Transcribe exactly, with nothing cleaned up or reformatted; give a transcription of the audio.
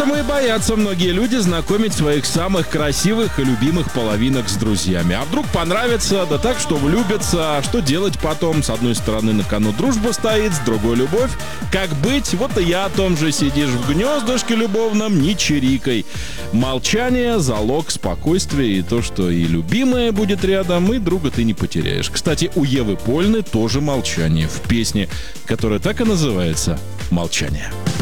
Поэтому и боятся многие люди знакомить своих самых красивых и любимых половинок с друзьями. А вдруг понравится, да так, что влюбятся. А что делать потом? С одной стороны на кону дружба стоит, с другой любовь. Как быть? Вот и я о том же. Сидишь в гнездышке любовном, не чирикай. Молчание — залог спокойствия, и то, что и любимая будет рядом, и друга ты не потеряешь. Кстати, у Евы Польны тоже молчание в песне, которая так и называется «Молчание».